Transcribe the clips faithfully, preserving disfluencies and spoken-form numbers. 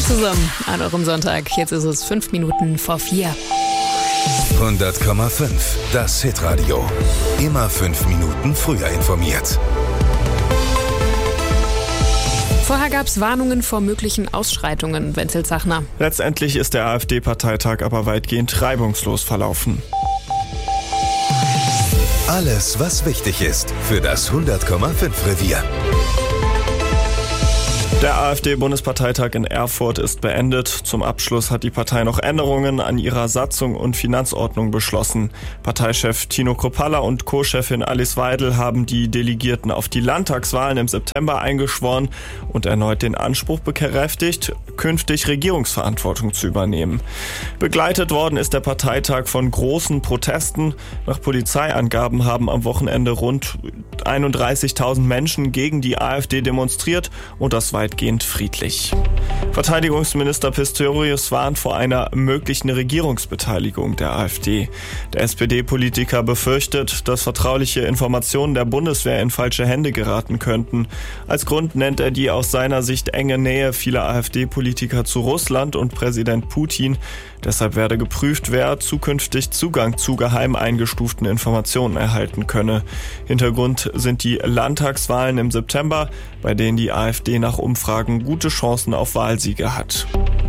zusammen an eurem Sonntag. Jetzt ist es fünf Minuten vor vier. hundert Komma fünf, das Hitradio. Immer fünf Minuten früher informiert. Vorher gab es Warnungen vor möglichen Ausschreitungen, Wenzel Zachner. Letztendlich ist der AfD-Parteitag aber weitgehend reibungslos verlaufen. Alles, was wichtig ist für das hundert Komma fünf Revier. Der AfD-Bundesparteitag in Erfurt ist beendet. Zum Abschluss hat die Partei noch Änderungen an ihrer Satzung und Finanzordnung beschlossen. Parteichef Tino Kruppalla und Co-Chefin Alice Weidel haben die Delegierten auf die Landtagswahlen im September eingeschworen und erneut den Anspruch bekräftigt, künftig Regierungsverantwortung zu übernehmen. Begleitet worden ist der Parteitag von großen Protesten. Nach Polizeiangaben haben am Wochenende rund einunddreißigtausend Menschen gegen die AfD demonstriert und das weitgehend friedlich. Verteidigungsminister Pistorius warnt vor einer möglichen Regierungsbeteiligung der AfD. Der S P D-Politiker befürchtet, dass vertrauliche Informationen der Bundeswehr in falsche Hände geraten könnten. Als Grund nennt er die aus seiner Sicht enge Nähe vieler AfD-Politiker zu Russland und Präsident Putin. Deshalb werde geprüft, wer zukünftig Zugang zu geheim eingestuften Informationen erhalten könne. Hintergrund sind die Landtagswahlen im September, bei denen die AfD nach Umfragen gute Chancen auf Wahlsiege hat.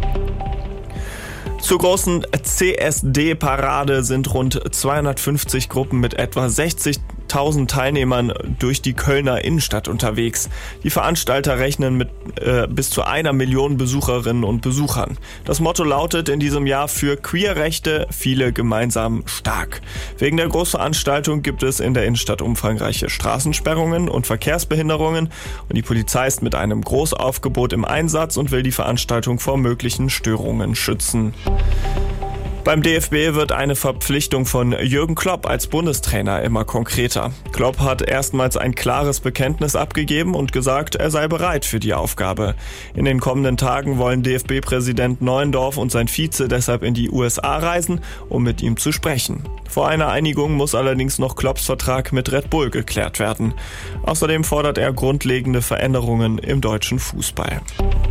Zur großen C S D-Parade sind rund zweihundertfünfzig Gruppen mit etwa sechzigtausend Teilnehmern durch die Kölner Innenstadt unterwegs. Die Veranstalter rechnen mit äh, bis zu einer Million Besucherinnen und Besuchern. Das Motto lautet in diesem Jahr: für Queerrechte, viele gemeinsam stark. Wegen der Großveranstaltung gibt es in der Innenstadt umfangreiche Straßensperrungen und Verkehrsbehinderungen und die Polizei ist mit einem Großaufgebot im Einsatz und will die Veranstaltung vor möglichen Störungen schützen. Beim D F B wird eine Verpflichtung von Jürgen Klopp als Bundestrainer immer konkreter. Klopp hat erstmals ein klares Bekenntnis abgegeben und gesagt, er sei bereit für die Aufgabe. In den kommenden Tagen wollen D F B-Präsident Neuendorf und sein Vize deshalb in die U S A reisen, um mit ihm zu sprechen. Vor einer Einigung muss allerdings noch Klopps Vertrag mit Red Bull geklärt werden. Außerdem fordert er grundlegende Veränderungen im deutschen Fußball.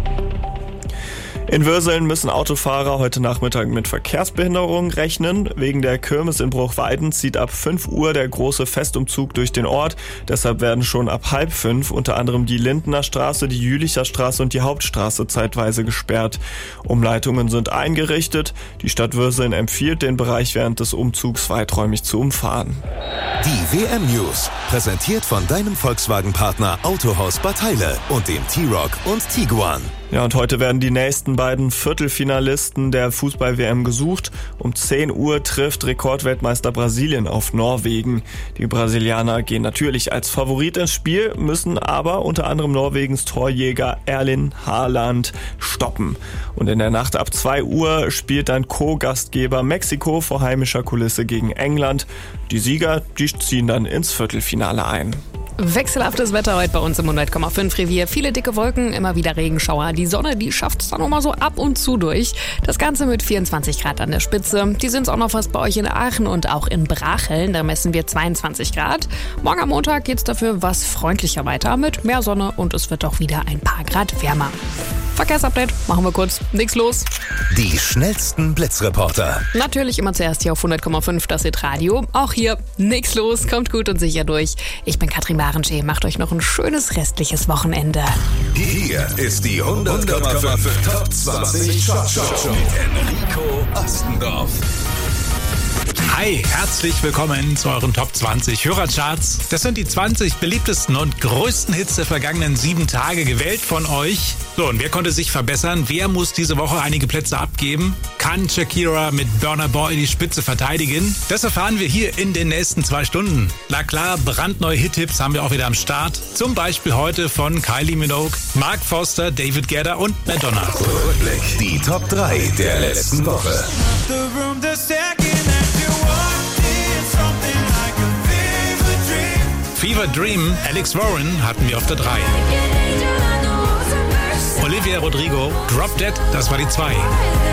In Würseln müssen Autofahrer heute Nachmittag mit Verkehrsbehinderungen rechnen. Wegen der Kirmes in Bruchweiden zieht ab fünf Uhr der große Festumzug durch den Ort. Deshalb werden schon ab halb fünf unter anderem die Lindener Straße, die Jülicher Straße und die Hauptstraße zeitweise gesperrt. Umleitungen sind eingerichtet. Die Stadt Würseln empfiehlt, den Bereich während des Umzugs weiträumig zu umfahren. Die W M-News, präsentiert von deinem Volkswagen-Partner Autohaus Bad Heile und dem T-Roc und Tiguan. Ja, und heute werden die nächsten beiden Viertelfinalisten der Fußball-W M gesucht. Um zehn Uhr trifft Rekordweltmeister Brasilien auf Norwegen. Die Brasilianer gehen natürlich als Favorit ins Spiel, müssen aber unter anderem Norwegens Torjäger Erling Haaland stoppen. Und in der Nacht ab zwei Uhr spielt dann Co-Gastgeber Mexiko vor heimischer Kulisse gegen England. Die Sieger, die ziehen dann ins Viertelfinale ein. Wechselhaftes Wetter heute bei uns im hundert Komma fünf Revier. Viele dicke Wolken, immer wieder Regenschauer. Die Sonne, die schafft es dann auch mal so ab und zu durch. Das Ganze mit vierundzwanzig Grad an der Spitze. Die sind es auch noch fast bei euch in Aachen und auch in Bracheln. Da messen wir zweiundzwanzig Grad. Morgen am Montag geht's dafür was freundlicher weiter mit mehr Sonne und es wird auch wieder ein paar Grad wärmer. Verkehrsupdate, machen wir kurz. Nix los. Die schnellsten Blitzreporter. Natürlich immer zuerst hier auf hundert Komma fünf, das Hitradio. Auch hier nix los, kommt gut und sicher durch. Ich bin Katrin Barenschee, macht euch noch ein schönes restliches Wochenende. Hier ist die hundert Komma fünf Top zwanzig Shot mit Enrico Ostendorf. Hi, herzlich willkommen zu euren Top zwanzig Hörercharts. Das sind die zwanzig beliebtesten und größten Hits der vergangenen sieben Tage, gewählt von euch. So, und wer konnte sich verbessern? Wer muss diese Woche einige Plätze abgeben? Kann Shakira mit Burna Boy die Spitze verteidigen? Das erfahren wir hier in den nächsten zwei Stunden. Na klar, brandneue Hit-Tipps haben wir auch wieder am Start. Zum Beispiel heute von Kylie Minogue, Mark Foster, David Guetta und Madonna. Rückblick, die Top drei der letzten Woche. Fever Dream, Alex Warren hatten wir auf der drei. Olivia Rodrigo, Drop Dead, das war die zwei.